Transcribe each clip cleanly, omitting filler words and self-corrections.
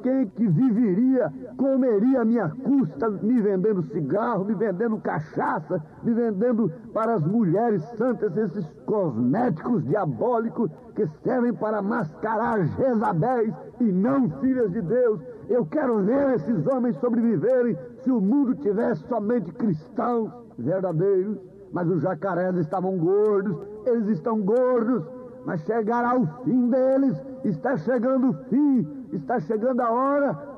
quem que viveria, comeria a minha custa, me vendendo cigarro, me vendendo cachaça, me vendendo para as mulheres santas esses cosméticos diabólicos que servem para mascarar Jezabéis e não filhas de Deus. Eu quero ver esses homens sobreviverem se o mundo tivesse somente cristãos verdadeiros. Mas os jacarés estavam gordos, eles estão gordos, mas chegará o fim deles, está chegando o fim, está chegando a hora.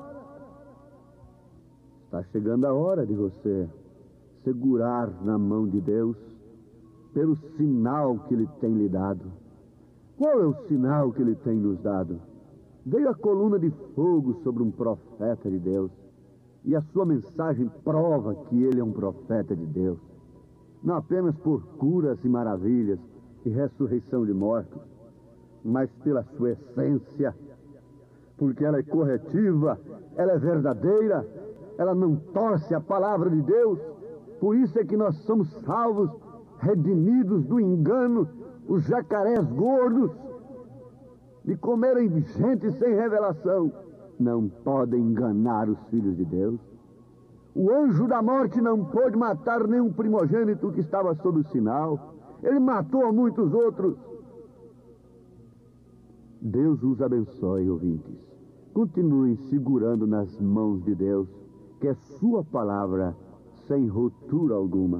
Está chegando a hora de você segurar na mão de Deus pelo sinal que Ele tem lhe dado. Qual é o sinal que Ele tem nos dado? Veio a coluna de fogo sobre um profeta de Deus, e a sua mensagem prova que ele é um profeta de Deus, não apenas por curas e maravilhas e ressurreição de mortos, mas pela sua essência, porque ela é corretiva, ela é verdadeira, ela não torce a palavra de Deus. Por isso é que nós somos salvos, redimidos do engano, os jacarés gordos, de comerem gente sem revelação, não podem enganar os filhos de Deus. O anjo da morte não pôde matar nenhum primogênito que estava sob o sinal. Ele matou muitos outros. Deus os abençoe, ouvintes. Continuem segurando nas mãos de Deus, que é sua palavra sem ruptura alguma.